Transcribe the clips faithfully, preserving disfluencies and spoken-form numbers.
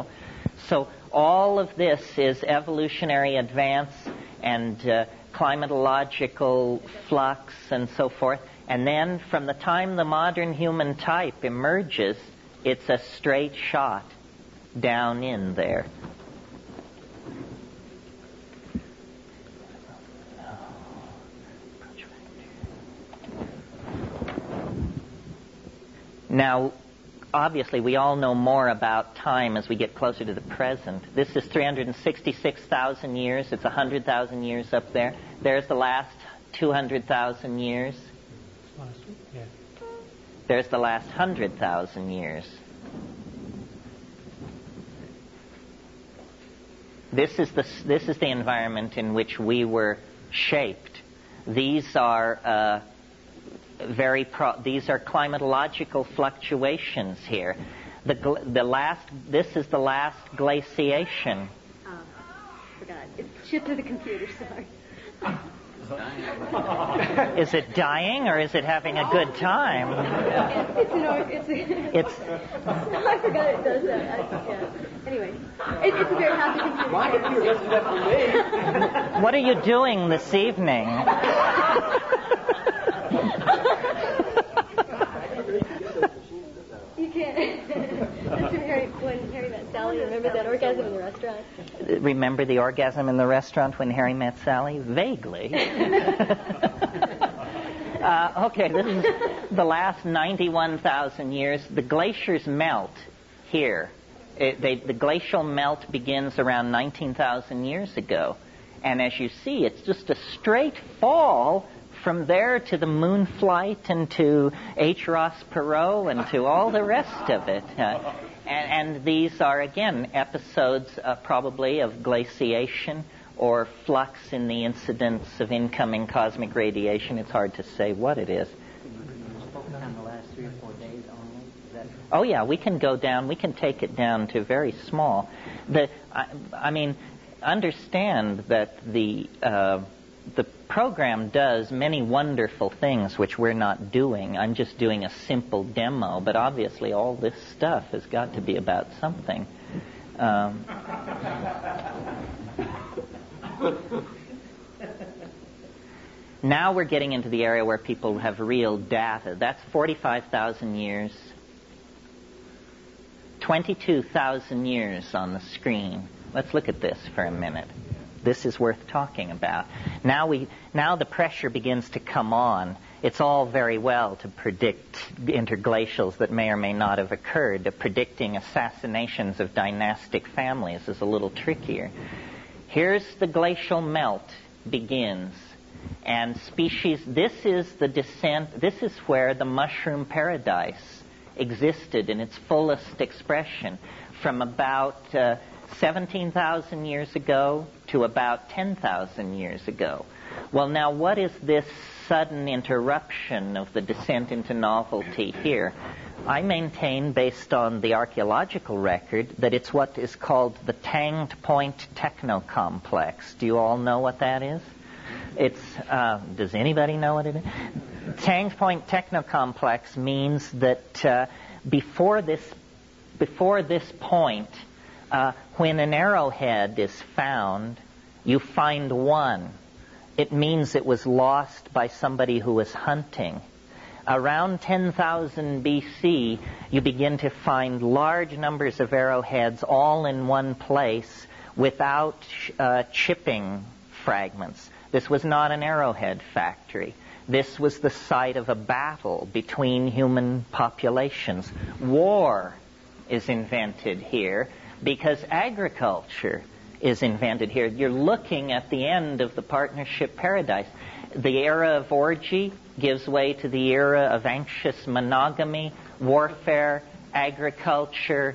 will. So all of this is evolutionary advance and uh, climatological flux and so forth. And then from the time the modern human type emerges, it's a straight shot down in there. Now, obviously, we all know more about time as we get closer to the present. This is three hundred sixty-six thousand years. It's one hundred thousand years up there. There's the last two hundred thousand years. Yeah. There's the last one hundred thousand years. This is the, this is the environment in which we were shaped. These are... Uh, Very pro- these are climatological fluctuations here. The gl- the last this is the last glaciation. Oh, forgot. It's shipped to the computer. Sorry. Is it dying or is it having a good time? It's, it's an or- it's, a, It's. I forgot it does that. I, yeah. Anyway, it, it's a very happy computer. My computer doesn't do that for me. What are you doing this evening? You can't. That's when Harry, when Harry met Sally. Remember that orgasm in the restaurant? Remember the orgasm in the restaurant when Harry met Sally? Vaguely. uh, okay, this is the last ninety-one thousand years. The glaciers melt here. It, they, the glacial melt begins around nineteen thousand years ago. And as you see, it's just a straight fall from there to the moon flight and to H. Ross Perot and to all the rest of it. Uh, and, and these are, again, episodes uh, probably of glaciation or flux in the incidence of incoming cosmic radiation. It's hard to say what it is. Focus on the last three or four days only? Is that... Oh, yeah, we can go down. We can take it down to very small. The, I, I mean, understand that the... Uh, The program does many wonderful things which we're not doing. I'm just doing a simple demo, but obviously all this stuff has got to be about something. Um, now we're getting into the area where people have real data. That's forty-five thousand years. twenty-two thousand years on the screen. Let's look at this for a minute. This is worth talking about. Now we, now the pressure begins to come on. It's all very well to predict interglacials that may or may not have occurred. The predicting assassinations of dynastic families is a little trickier. Here's the glacial melt begins. And species, this is the descent, this is where the mushroom paradise existed in its fullest expression from about uh, seventeen thousand years ago to about ten thousand years ago. Well, now, what is this sudden interruption of the descent into novelty here? I maintain, based on the archaeological record, that it's what is called the Tanged Point Technocomplex. Do you all know what that is? It's, uh, does anybody know what it is? Tanged Point Technocomplex means that uh, before this, before this point, Uh, when an arrowhead is found, you find one. It means it was lost by somebody who was hunting. Around ten thousand B C, you begin to find large numbers of arrowheads all in one place without uh, chipping fragments. This was not an arrowhead factory. This was the site of a battle between human populations. War is invented here, because agriculture is invented here. You're looking at the end of the partnership paradise. The era of orgy gives way to the era of anxious monogamy, warfare, agriculture,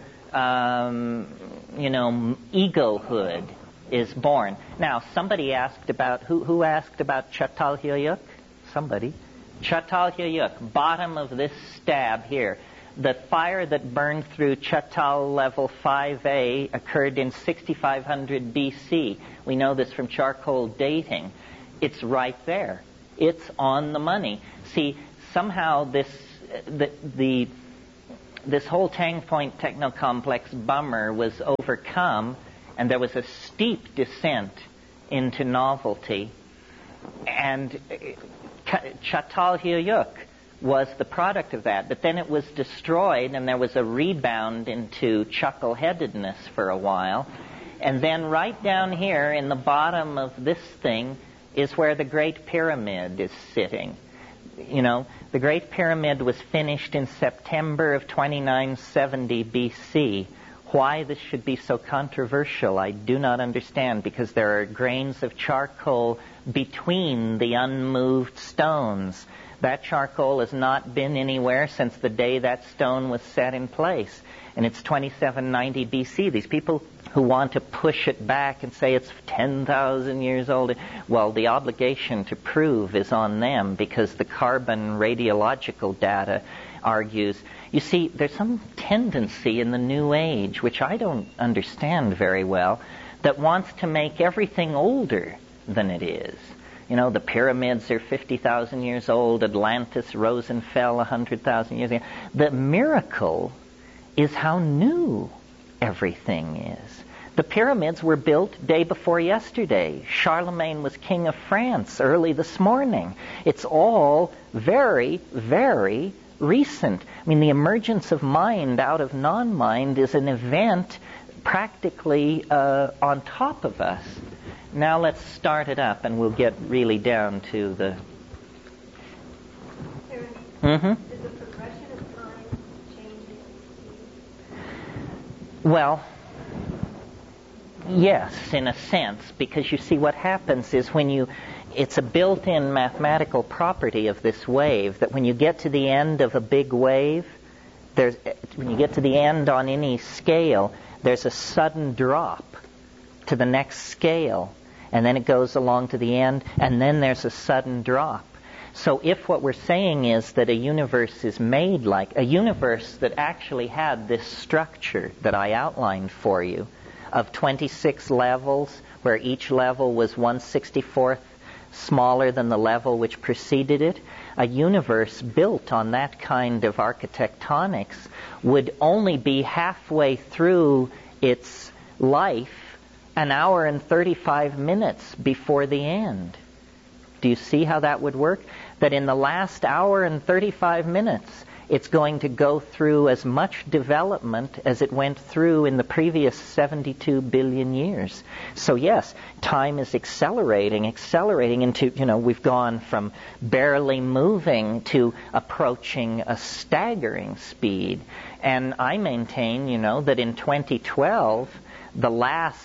um, you know, egohood is born. Now, somebody asked about, who, who asked about Çatalhöyük? Somebody. Çatalhöyük, bottom of this stab here. The fire that burned through Çatal Level five A occurred in sixty-five hundred B C. We know this from charcoal dating. It's right there. It's on the money. See, somehow this, the, the this whole Tang Point Technocomplex bummer was overcome, and there was a steep descent into novelty. And Çatalhöyük was the product of that. But then it was destroyed, and there was a rebound into chuckle-headedness for a while. And then right down here in the bottom of this thing is where the Great Pyramid is sitting. You know, the Great Pyramid was finished in September of twenty-nine seventy B C. Why this should be so controversial, I do not understand, because there are grains of charcoal between the unmoved stones. That charcoal has not been anywhere since the day that stone was set in place. And it's twenty-seven ninety B C. These people who want to push it back and say it's ten thousand years old, well, the obligation to prove is on them, because the carbon radiological data argues. You see, there's some tendency in the New Age, which I don't understand very well, that wants to make everything older than it is. You know, the pyramids are fifty thousand years old, Atlantis rose and fell one hundred thousand years ago. The miracle is how new everything is. The pyramids were built day before yesterday. Charlemagne was king of France early this morning. It's all very, very recent. I mean, the emergence of mind out of non-mind is an event practically uh, on top of us. Now let's start it up, and we'll get really down to the... Mm-hmm. Does the progression of time change the Well, yes, in a sense, because you see what happens is when you... It's a built-in mathematical property of this wave that when you get to the end of a big wave, there's, when you get to the end on any scale, there's a sudden drop to the next scale, and then it goes along to the end, and then there's a sudden drop. So if what we're saying is that a universe is made like, a universe that actually had this structure that I outlined for you, of twenty-six levels, where each level was one sixty-fourth smaller than the level which preceded it, a universe built on that kind of architectonics would only be halfway through its life an hour and thirty-five minutes before the end. Do you see how that would work? That in the last hour and thirty-five minutes, it's going to go through as much development as it went through in the previous seventy-two billion years. So yes, time is accelerating, accelerating into, you know, we've gone from barely moving to approaching a staggering speed. And I maintain, you know, that in twenty twelve, the last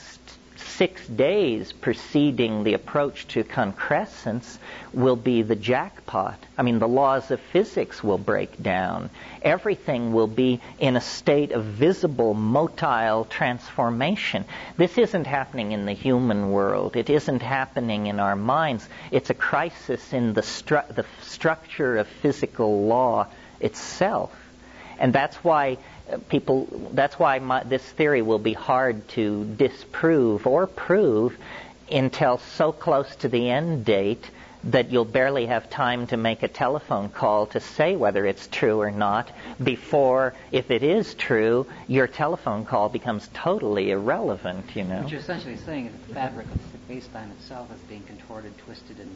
six days preceding the approach to concrescence will be the jackpot. I mean, the laws of physics will break down. Everything will be in a state of visible motile transformation. This isn't happening in the human world. It isn't happening in our minds. It's a crisis in the, stru- the structure of physical law itself. And that's why people, that's why my, this theory will be hard to disprove or prove until so close to the end date that you'll barely have time to make a telephone call to say whether it's true or not before, if it is true, your telephone call becomes totally irrelevant, you know. What you're essentially saying is the fabric of space-time itself is being contorted, twisted, and,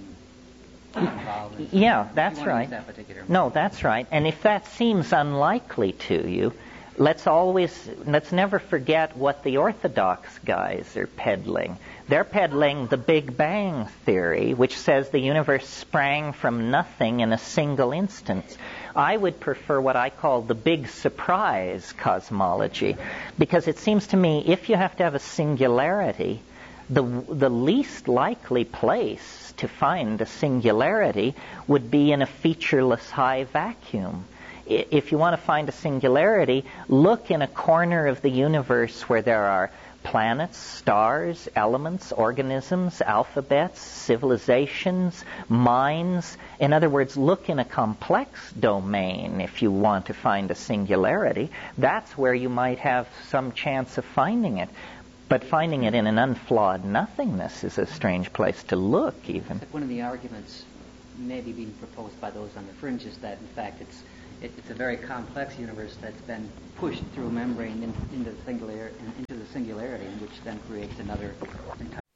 and, and involved. In yeah, that's you right. That particular no, that's right. And if that seems unlikely to you, let's always, let's never forget what the orthodox guys are peddling. They're peddling the Big Bang theory, which says the universe sprang from nothing in a single instance. I would prefer what I call the big surprise cosmology, because it seems to me if you have to have a singularity, the the least likely place to find a singularity would be in a featureless high vacuum. If you want to find a singularity, look in a corner of the universe where there are planets, stars, elements, organisms, alphabets, civilizations, minds. In other words, look in a complex domain if you want to find a singularity. That's where you might have some chance of finding it. But finding it in an unflawed nothingness is a strange place to look, even. One of the arguments maybe being proposed by those on the fringe is that, in fact, it's it, it's a very complex universe that's been pushed through a membrane in, into the singular into the singularity, and which then creates another entire